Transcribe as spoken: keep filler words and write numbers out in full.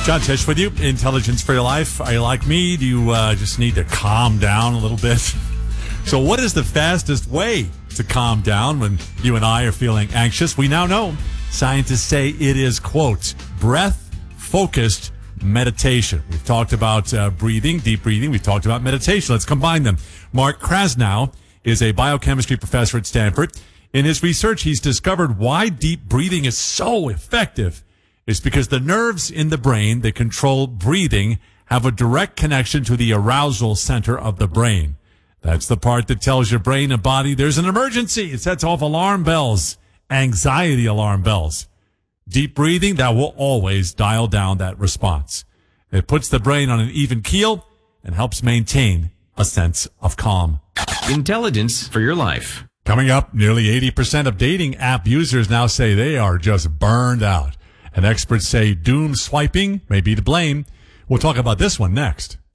John Tish with you. Intelligence for your life. Are you like me? Do you uh, just need to calm down a little bit? So what is the fastest way to calm down when you and I are feeling anxious? We now know. Scientists say it is, quote, breath-focused meditation. We've talked about uh, breathing, deep breathing. We've talked about meditation. Let's combine them. Mark Krasnow is a biochemistry professor at Stanford. In his research, he's discovered why deep breathing is so effective. It's because the nerves in the brain that control breathing have a direct connection to the arousal center of the brain. That's the part that tells your brain and body there's an emergency. It sets off alarm bells, anxiety alarm bells. Deep breathing, that will always dial down that response. It puts the brain on an even keel and helps maintain a sense of calm. Intelligence for your life. Coming up, nearly eighty percent of dating app users now say they are just burned out. And experts say doom swiping may be to blame. We'll talk about this one next.